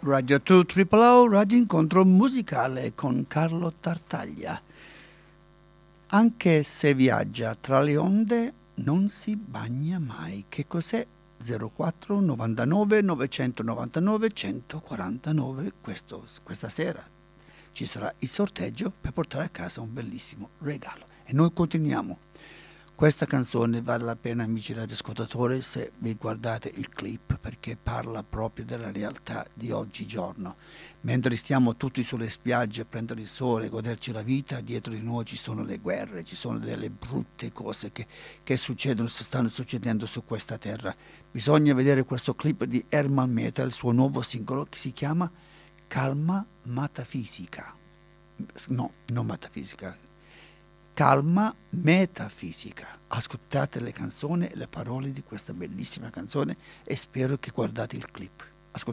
Radio 2 Triple O, Radio Incontro Musicale con Carlo Tartaglia. Anche se viaggia tra le onde non si bagna mai. Che cos'è? 04 99 999 149. Questa sera ci sarà il sorteggio per portare a casa un bellissimo regalo. E noi continuiamo. Questa canzone vale la pena, amici radioascoltatori, se vi guardate il clip, perché parla proprio della realtà di oggigiorno. Mentre stiamo tutti sulle spiagge a prendere il sole, goderci la vita, dietro di noi ci sono le guerre, ci sono delle brutte cose che stanno succedendo su questa terra. Bisogna vedere questo clip di Herman Meta, il suo nuovo singolo che si chiama Calma Metafisica. No, non metafisica. Calma Metafisica. Ascoltate le canzoni e le parole di questa bellissima canzone e spero che guardate il clip.